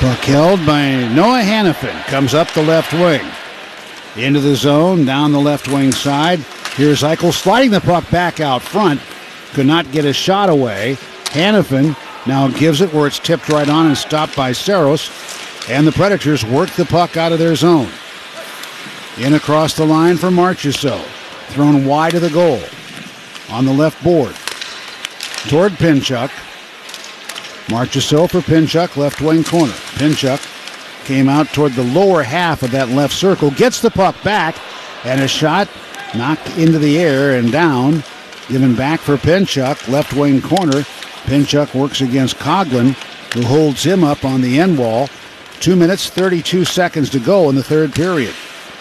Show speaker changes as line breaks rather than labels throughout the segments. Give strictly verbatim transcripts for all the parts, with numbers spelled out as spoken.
Puck held by Noah Hannafin. Comes up the left wing. Into the zone, down the left wing side. Here's Eichel sliding the puck back out front. Could not get a shot away. Hannafin now gives it where it's tipped right on and stopped by Saros. And the Predators work the puck out of their zone. In across the line for Marchessault. Thrown wide of the goal. On the left board. Toward Pinchuk. Marchessault for Pinchuk, left wing corner. Pinchuk came out toward the lower half of that left circle. Gets the puck back. And a shot knocked into the air and down. Given back for Pinchuk, left wing corner. Pinchuk works against Coghlan, who holds him up on the end wall. Two minutes, thirty-two seconds to go in the third period.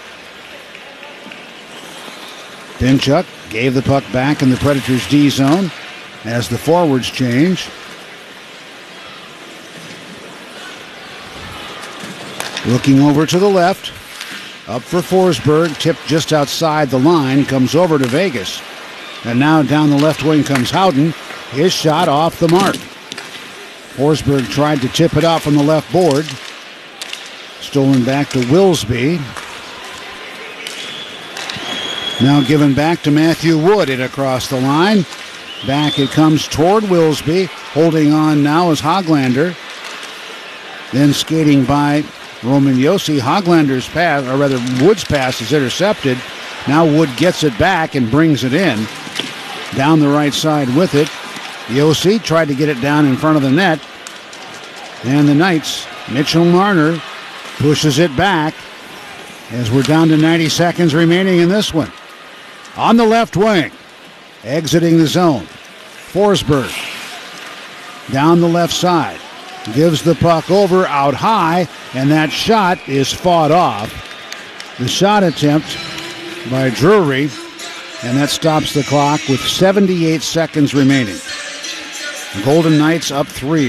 Pinchuk gave the puck back in the Predators' D zone as the forwards change. Looking over to the left. Up for Forsberg, tipped just outside the line, comes over to Vegas. And now down the left wing comes Howden. His shot off the mark. Forsberg tried to tip it out from the left board. Stolen back to Wilsby. Now given back to Matthew Wood in across the line. Back it comes toward Wilsby. Holding on now is Hoglander. Then skating by Roman Josi. Hoglander's pass, or rather Wood's pass, is intercepted. Now Wood gets it back and brings it in. Down the right side with it. Josi tried to get it down in front of the net. And the Knights, Mitchell Marner, pushes it back as we're down to ninety seconds remaining in this one. On the left wing, exiting the zone. Forsberg down the left side. Gives the puck over out high, and that shot is fought off. The shot attempt by Drury, and that stops the clock with seventy-eight seconds remaining. The Golden Knights up three.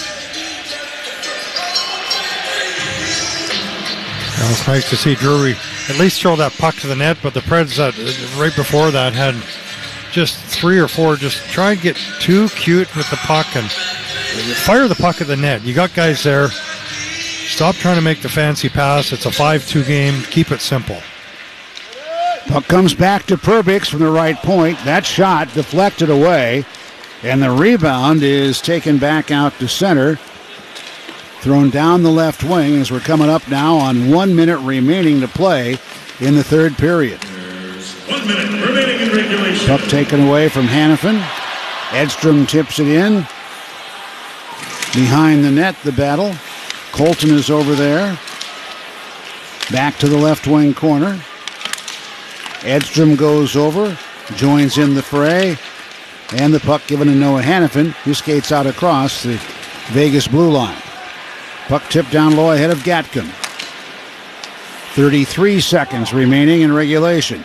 Well, it's nice to see Drury at least throw that puck to the net, but the Preds uh, right before that had just three or four just try and get too cute with the puck and fire the puck at the net. You got guys there. Stop trying to make the fancy pass. It's a five two game. Keep it simple.
Puck comes back to Perbix from the right point. That shot deflected away, and the rebound is taken back out to center. Thrown down the left wing as we're coming up now on one minute remaining to play in the third period.
One minute remaining in regulation.
Puck taken away from Hannafin. Edstrom tips it in. Behind the net, the battle. Colton is over there. Back to the left wing corner. Edstrom goes over, joins in the fray, and the puck given to Noah Hannafin, who skates out across the Vegas blue line. Puck tipped down low ahead of Gatkin. thirty-three seconds remaining in regulation.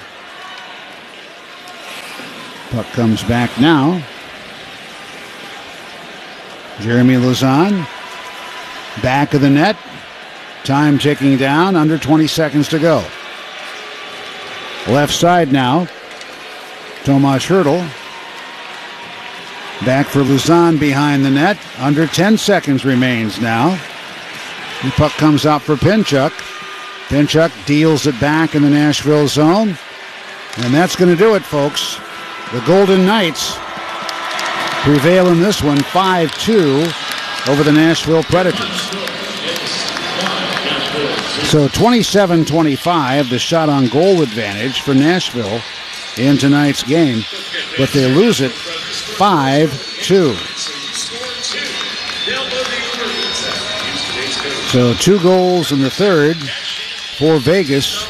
Puck comes back now. Jeremy Lauzon, back of the net. Time ticking down, under twenty seconds to go. Left side now. Tomas Hertl. Back for Lauzon behind the net. Under ten seconds remains now. The puck comes out for Pinchuk. Pinchuk deals it back in the Nashville zone. And that's going to do it, folks. The Golden Knights prevail in this one, five two over the Nashville Predators. So twenty-seven twenty-five, the shot on goal advantage for Nashville in tonight's game. But they lose it five two. So two goals in the third for Vegas.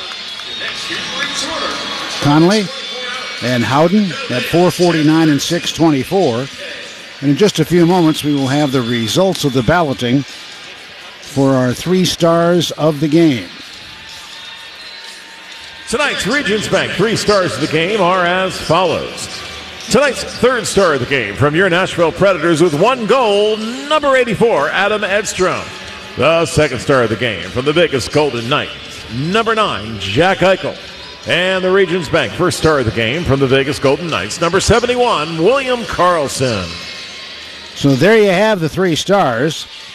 Connolly and Howden at four forty-nine and six twenty-four. And in just a few moments, we will have the results of the balloting for our three stars of the game.
Tonight's Regions Bank three stars of the game are as follows. Tonight's third star of the game from your Nashville Predators with one goal, number eighty-four, Adam Edstrom. The second star of the game from the Vegas Golden Knights, number nine, Jack Eichel. And the Regions Bank first star of the game from the Vegas Golden Knights, number seventy-one, William Karlsson.
So there you have the three stars.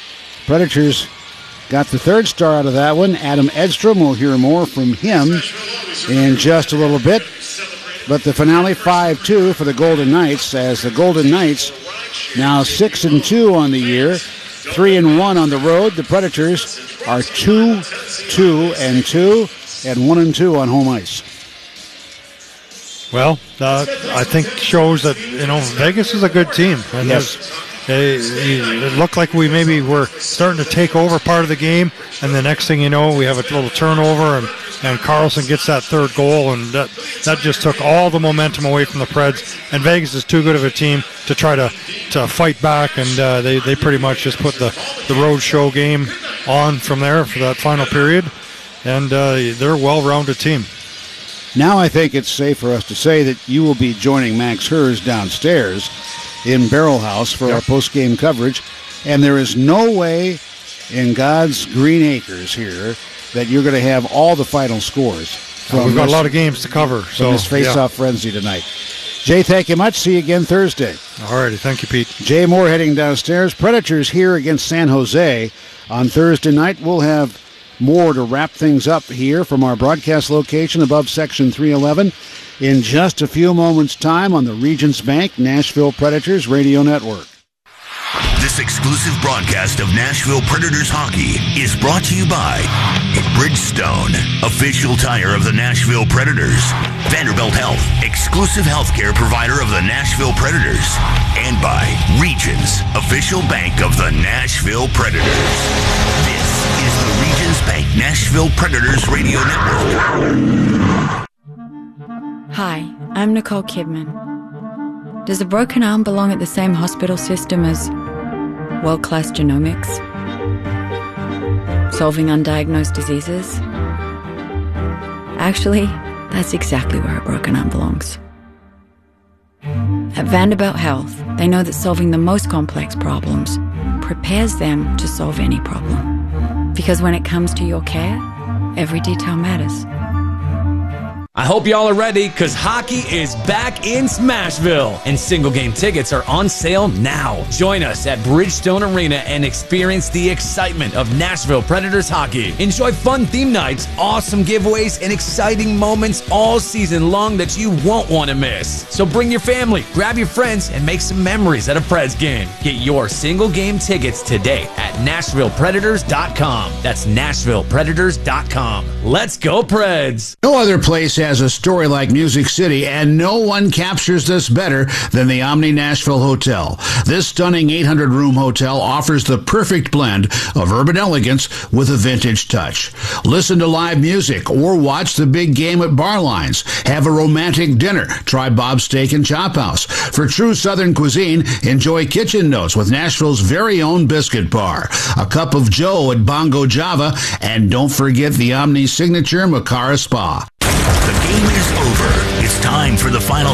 Predators got the third star out of that one. Adam Edstrom, we'll hear more from him in just a little bit. But the finale, five two for the Golden Knights, as the Golden Knights now six and two on the year, three and one on the road. The Predators are two, two and two, and one and two on home ice.
Well, uh, I think shows that, you know, Vegas is a good team. And
yes.
They, it looked like we maybe were starting to take over part of the game, and the next thing you know, we have a little turnover, and, and Carlson gets that third goal, and that, that just took all the momentum away from the Preds. And Vegas is too good of a team to try to, to fight back, and uh, they, they pretty much just put the, the road show game on from there for that final period, and uh, they're a well-rounded team.
Now I think it's safe for us to say that you will be joining Max Hers downstairs in Barrel House for yep. our post-game coverage, and there is no way in God's green acres here that you're going to have all the final scores.
Well, we've got this, a lot of games to cover.
From
so
this face-off yeah. frenzy tonight. Jay, thank you much. See you again Thursday.
All righty. Thank you, Pete.
Jay Moore heading downstairs. Predators here against San Jose on Thursday night. We'll have more to wrap things up here from our broadcast location above Section three eleven in just a few moments' time on the Regions Bank Nashville Predators Radio Network.
This exclusive broadcast of Nashville Predators hockey is brought to you by Bridgestone, official tire of the Nashville Predators, Vanderbilt Health, exclusive healthcare provider of the Nashville Predators, and by Regions, official bank of the Nashville Predators. This is the Regions Bank Nashville Predators Radio Network.
Hi, I'm Nicole Kidman. Does a broken arm belong at the same hospital system as world-class genomics? Solving undiagnosed diseases? Actually, that's exactly where a broken arm belongs. At Vanderbilt Health, they know that solving the most complex problems prepares them to solve any problem. Because when it comes to your care, every detail matters.
I hope y'all are ready, because hockey is back in Smashville, and single game tickets are on sale now. Join us at Bridgestone Arena and experience the excitement of Nashville Predators hockey. Enjoy fun theme nights, awesome giveaways, and exciting moments all season long that you won't want to miss. So bring your family, grab your friends, and make some memories at a Preds game. Get your single game tickets today at Nashville Predators dot com. That's Nashville Predators dot com. Let's go, Preds!
No other place has a story like Music City, and no one captures this better than the Omni Nashville Hotel. This stunning eight hundred room hotel offers the perfect blend of urban elegance with a vintage touch. Listen to live music or watch the big game at bar lines. Have a romantic dinner. Try Bob's Steak and Chop House. For true Southern cuisine, enjoy Kitchen Notes with Nashville's very own biscuit bar. A cup of Joe at Bongo Java, and don't forget the Omni signature Makara Spa.
The game is over. It's time for the final